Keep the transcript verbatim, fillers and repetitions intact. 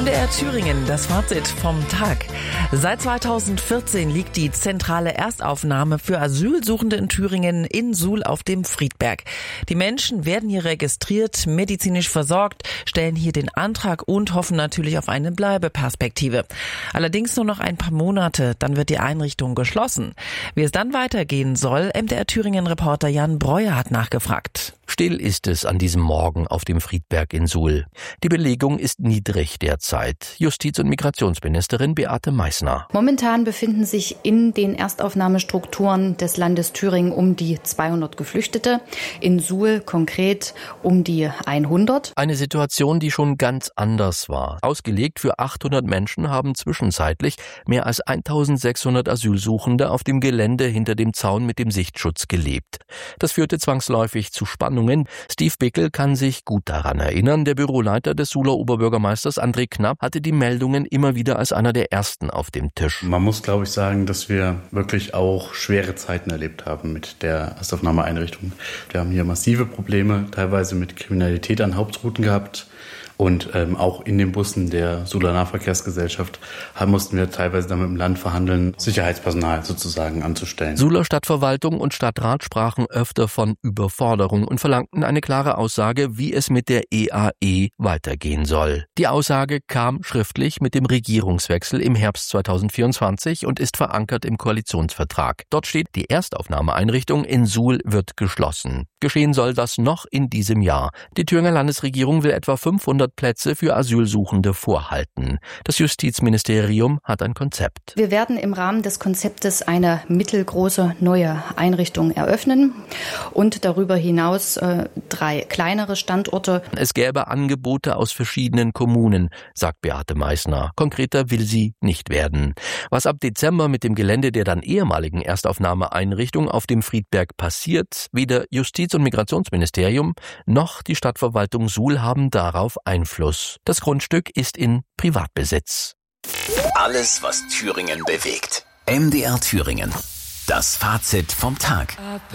M D R Thüringen, das Fazit vom Tag. Seit zweitausendvierzehn liegt die zentrale Erstaufnahme für Asylsuchende in Thüringen in Suhl auf dem Friedberg. Die Menschen werden hier registriert, medizinisch versorgt, stellen hier den Antrag und hoffen natürlich auf eine Bleibeperspektive. Allerdings nur noch ein paar Monate, dann wird die Einrichtung geschlossen. Wie es dann weitergehen soll, M D R Thüringen-Reporter Jan Breuer hat nachgefragt. Still ist es an diesem Morgen auf dem Friedberg in Suhl. Die Belegung ist niedrig derzeit. Justiz- und Migrationsministerin Beate Meißner. Momentan befinden sich in den Erstaufnahmestrukturen des Landes Thüringen um die zweihundert Geflüchtete. In Suhl konkret um die hundert. Eine Situation, die schon ganz anders war. Ausgelegt für achthundert Menschen haben zwischenzeitlich mehr als eintausendsechshundert Asylsuchende auf dem Gelände hinter dem Zaun mit dem Sichtschutz gelebt. Das führte zwangsläufig zu Spannungen. Steve Bickel kann sich gut daran erinnern. Der Büroleiter des Suhler Oberbürgermeisters André Knapp hatte die Meldungen immer wieder als einer der ersten auf dem Tisch. Man muss, glaube ich, sagen, dass wir wirklich auch schwere Zeiten erlebt haben mit der Erstaufnahmeeinrichtung. Wir haben hier massive Probleme, teilweise mit Kriminalität an Hauptrouten gehabt. Und ähm, auch in den Bussen der Suhler Nahverkehrsgesellschaft haben, mussten wir teilweise dann mit dem Land verhandeln, Sicherheitspersonal sozusagen anzustellen. Suhler Stadtverwaltung und Stadtrat sprachen öfter von Überforderung und verlangten eine klare Aussage, wie es mit der E A E weitergehen soll. Die Aussage kam schriftlich mit dem Regierungswechsel im Herbst zweitausendvierundzwanzig und ist verankert im Koalitionsvertrag. Dort steht, die Erstaufnahmeeinrichtung in Suhl wird geschlossen. Geschehen soll das noch in diesem Jahr. Die Thüringer Landesregierung will etwa fünfhundert Plätze für Asylsuchende vorhalten. Das Justizministerium hat ein Konzept. Wir werden im Rahmen des Konzeptes eine mittelgroße neue Einrichtung eröffnen und darüber hinaus äh, drei kleinere Standorte. Es gäbe Angebote aus verschiedenen Kommunen, sagt Beate Meißner. Konkreter will sie nicht werden. Was ab Dezember mit dem Gelände der dann ehemaligen Erstaufnahmeeinrichtung auf dem Friedberg passiert, weder Justiz- und Migrationsministerium noch die Stadtverwaltung Suhl haben darauf Einfluss. Das Grundstück ist in Privatbesitz. Alles, was Thüringen bewegt. M D R Thüringen. Das Fazit vom Tag.